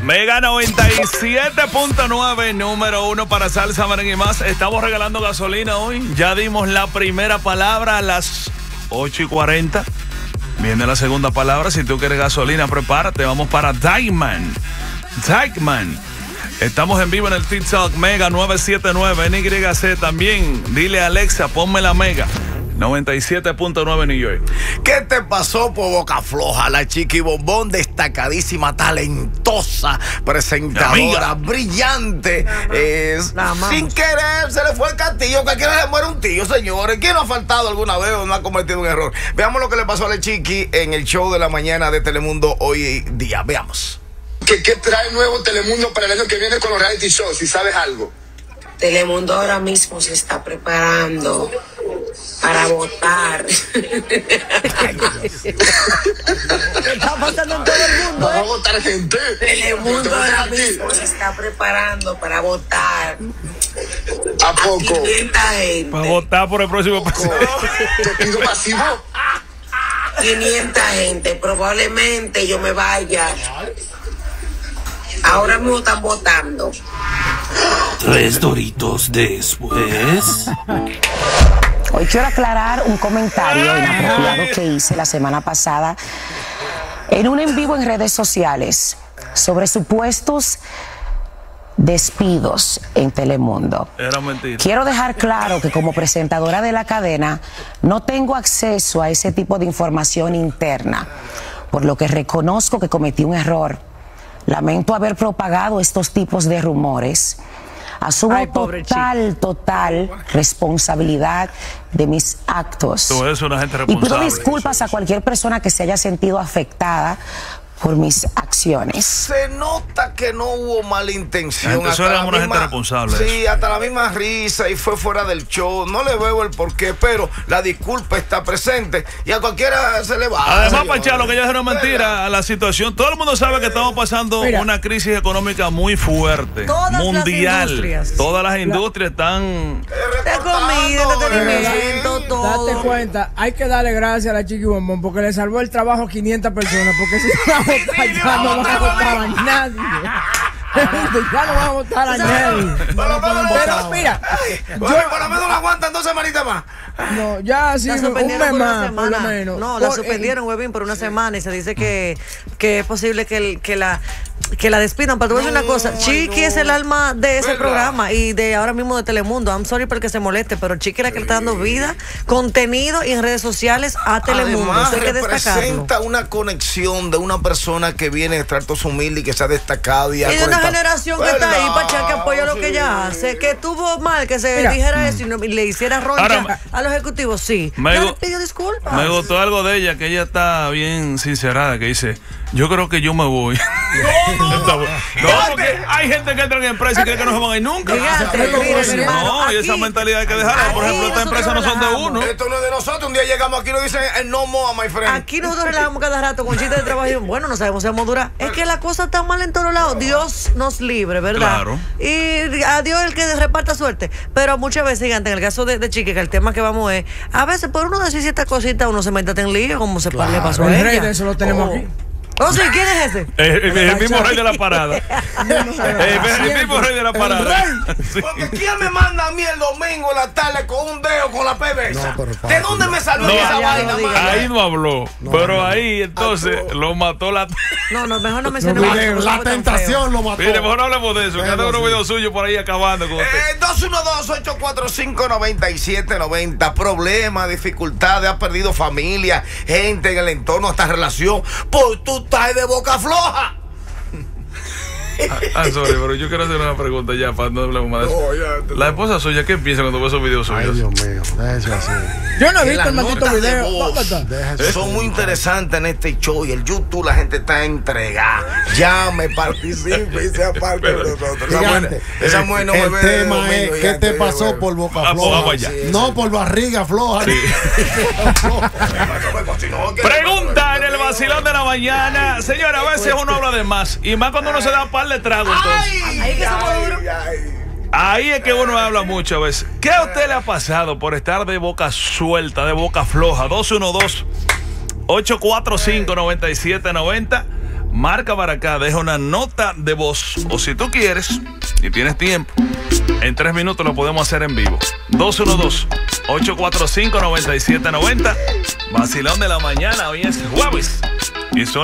Mega 97.9, número 1 para salsa, merengue y más. Estamos regalando gasolina hoy. Ya dimos la primera palabra a las 8:40. Viene la segunda palabra. Si tú quieres gasolina, prepárate. Vamos para Diamond. Estamos en vivo en el TikTok Mega 979 NYC también. Dile a Alexa, ponme la Mega 97.9 New York. ¿Qué te pasó por boca floja? La Chiqui Bombón, destacadísima, talentosa, presentadora, brillante. Sin querer, se le fue el castillo. Cualquiera se muere un tío, señores. ¿Quién no ha faltado alguna vez o no ha cometido un error? Veamos lo que le pasó a la Chiqui en el show de la mañana de Telemundo hoy día. Veamos. ¿Qué trae nuevo Telemundo para el año que viene con los reality shows? Si sabes algo. Telemundo ahora mismo se está preparando para votar. ¿Qué está pasando en todo el mundo? ¿Va a votar gente? Telemundo ahora mismo se está preparando para votar. ¿A poco? 500 gente. Para votar por el próximo presidente. ¿Te pido pasivo? 500 gente. Probablemente yo me vaya. Ahora mismo están votando. 3 doritos después. Hoy quiero aclarar un comentario inapropiado que hice la semana pasada en un en vivo en redes sociales sobre supuestos despidos en Telemundo. Era mentira. Quiero dejar claro que como presentadora de la cadena no tengo acceso a ese tipo de información interna, por lo que reconozco que cometí un error. Lamento haber propagado estos tipos de rumores. Asumo total responsabilidad de mis actos. Tú eres una gente y responsable. pido disculpas a cualquier persona que se haya sentido afectada por mis acciones. Se nota que no hubo mala intención. Eso era una gente responsable. Sí, hasta la misma risa y fue fuera del show. No le veo el porqué, pero la disculpa está presente y a cualquiera se le va. Además, Pachá, lo que ya es una mentira, la situación. Todo el mundo sabe que estamos pasando una crisis económica muy fuerte. Mundial. Todas las industrias están. De comida, de entretenimiento, todo. Date cuenta, hay que darle gracias a la Chiqui Bombón porque le salvó el trabajo a 500 personas. Porque si ya no van a votar a nadie. Ya no van a votar a nadie. Pero mira, por lo menos la aguantan 2 semanitas más. No, ya sí, un mes más, por lo menos. No, la suspendieron, Webin, por una semana y se dice que es posible que la despidan. Pero te voy a decir una cosa, Chiqui es el alma de ese programa y de ahora mismo de Telemundo. I'm sorry por que se moleste, pero Chiqui es la que le está dando vida, contenido y en redes sociales a Telemundo. Además, Eso hay que destacarlo. representa una conexión de una persona que viene de estratos humildes y que se ha destacado y de una generación que está ahí, Pachá, que apoya lo que ella hace. Que tuvo mal que se dijera eso y le hiciera roncha a los ejecutivos, sí. Le pidió disculpas. Me gustó algo de ella, que ella está bien sincerada, que dice: yo creo que yo me voy. No, porque hay gente que entra en empresa y cree que no se van a ir nunca. No, y esa mentalidad hay que dejarla. Por ejemplo, estas empresas no son de uno. Esto no es de nosotros. Un día llegamos aquí y nos dicen no more, my friend. Aquí nosotros relajamos cada rato con chistes de trabajo y bueno, no sabemos si vamos a durar. Es que la cosa está mal en todos lados. Dios nos libre, ¿verdad? Claro. Y a Dios el que reparta suerte. Pero muchas veces, gigante, en el caso de Chiqui, que el tema que vamos es, a veces por uno decir ciertas cositas uno se mete en lío, como le pasó a ella. El rey de eso lo tenemos aquí. Oh, sí, ¿quién es ese? El mismo rey de la parada. El mismo rey de la parada. Sí. Porque ¿quién me manda a mí el domingo en la tarde con un dedo con la PBS? ¿De dónde me salió esa vaina? Ahí no habló, pero ahí entonces lo mató la. No, mejor no mencionemos. La tentación lo mató. Mire, mejor no hablemos de eso. Cada uno video suyo por ahí acabando con usted. 212-845-9790. Problemas, dificultades, has perdido familia, gente en el entorno, hasta relación. Pues tú estás de boca floja. Sorry, pero yo quiero hacer una pregunta ya para no hablar más de eso. La esposa suya, ¿qué piensa cuando ve esos videos suyos? Ay, Dios mío, déjese así. Yo no he visto el maldito video. Son muy interesantes en este show y el YouTube, la gente está entregada. Llame, participe y sea parte de nosotros. Esa mujer no me ve. El tema es ¿qué te pasó por boca floja? No por barriga floja. Pregunta en el vacilón de la mañana. Señora, a veces uno habla de más y más cuando uno se da par de trago. Ahí es que uno habla mucho a veces. ¿Qué a usted le ha pasado por estar de boca suelta, de boca floja? 212-845-9790. marca para acá, deja una nota de voz. O si tú quieres y tienes tiempo, en 3 minutos lo podemos hacer en vivo. 212-845-9790. Vacilón de la mañana, hoy es jueves. Y son